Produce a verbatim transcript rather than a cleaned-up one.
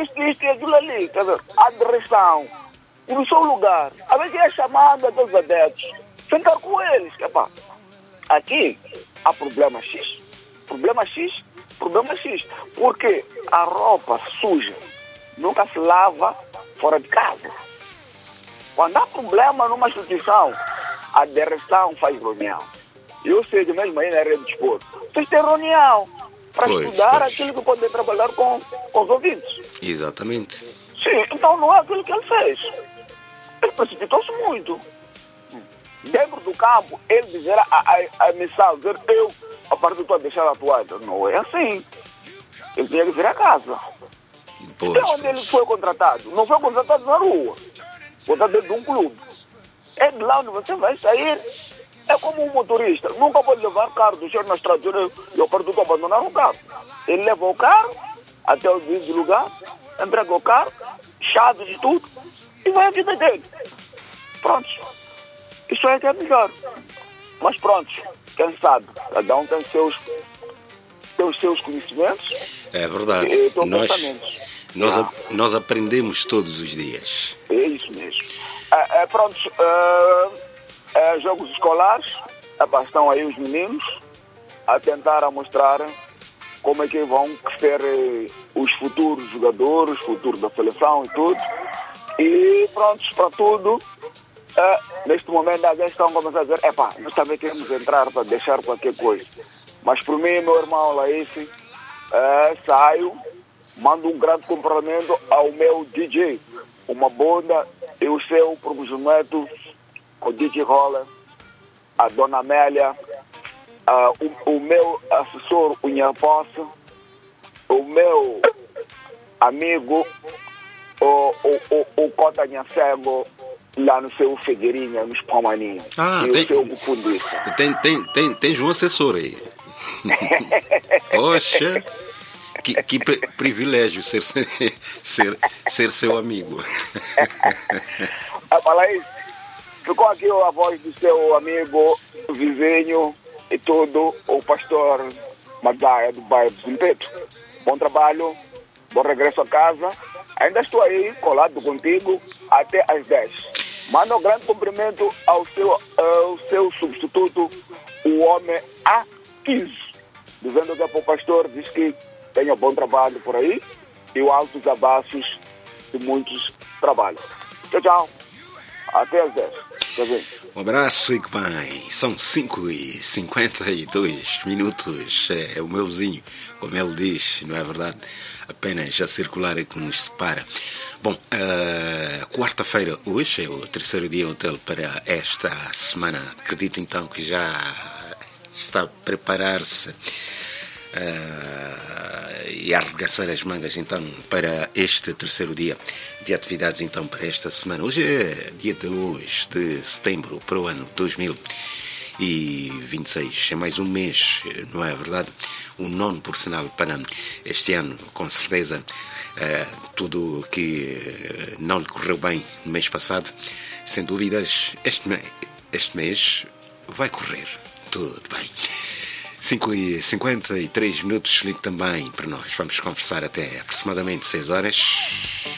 isto, isto e aquilo ali. Quer dizer, a direção, no seu lugar, a vez é chamando aqueles adeptos, sentar com eles. Que, pá, aqui há problema X, problema X, problema X. Porque a roupa suja nunca se lava fora de casa. Quando há problema numa instituição, a direção faz reunião. Eu sei que mesmo aí na rede de desporto, vocês têm reunião para Pois, estudar pois. aquilo que podem trabalhar com, com os ouvintes. Exatamente. Sim, então não é aquilo que ele fez. Ele precipitou-se muito. Dentro do campo, ele dizer a, a, a missão, dizer eu, a partir de estou a deixar a toalha. Não é assim. Ele tinha que vir a casa. Pois, E onde ele pois. foi contratado? Não foi contratado na rua. Contratado dentro de um clube. É de lá onde você vai sair. É como um motorista. Nunca pode levar carro do cheiro na estrada e eu parto de abandonar o carro. Ele leva o carro até o devido lugar, entrega o carro, chaves e tudo, e vai a vida dele. Pronto. Isso é que é melhor. Mas pronto, quem sabe? Cada um tem, seus, tem os seus conhecimentos. É verdade. E tem Nós, pensamentos. nós, Ah. a- nós aprendemos todos os dias. É isso mesmo. É, é, pronto, é, é, jogos escolares, é, estão aí os meninos a tentar a mostrar como é que vão ser eh, os futuros jogadores, futuro da seleção e tudo. E pronto, para tudo, é, neste momento alguém estão começando a dizer, epá, nós também queremos entrar para deixar qualquer coisa. Mas por mim, meu irmão Laísse, é, saio, mando um grande cumprimento ao meu D J, uma bunda e o seu promocionamento, o D J Roller, a dona Amélia, ah, o, o meu assessor, o Nha Posse, o meu amigo, o, o, o, o Cota Nha Cego, lá no seu Figueirinha, nos Palmaninhos, Ah, e tem- o seu Bufundista. Tem, tem, tem, tens um assessor aí. Poxa, que, que pri- privilégio ser, ser, ser seu amigo. Ah, fala isso. Ficou aqui a voz do seu amigo, vizinho e tudo, o pastor Madaia do bairro do Zimpeto. Bom trabalho, bom regresso a casa. Ainda estou aí, colado contigo, até às dez. Manda um grande cumprimento ao seu, ao seu substituto, o homem A quinze. Dizendo que é para o pastor, diz que tenha bom trabalho por aí e o altos abaixos de muitos trabalhos. Tchau, tchau. Até às dez. Tá bem? Um abraço e que bem. São cinco e cinquenta e dois minutos. É, é o meu vizinho, como ele diz, não é verdade? Apenas a circular é que nos separa. Bom, uh, quarta-feira, hoje é o terceiro dia útil para esta semana. Acredito então que já está a preparar-se uh, e a arregaçar as mangas então para este terceiro dia de atividades então para esta semana. Hoje é dia dois de setembro para o ano dois mil e vinte e seis. É mais um mês, não é verdade? O nono por sinal para este ano, com certeza. Uh, tudo que não lhe correu bem no mês passado, sem dúvidas, este, me- este mês vai correr tudo bem. cinco e cinquenta e três minutos, ligue também para nós. Vamos conversar até aproximadamente seis horas.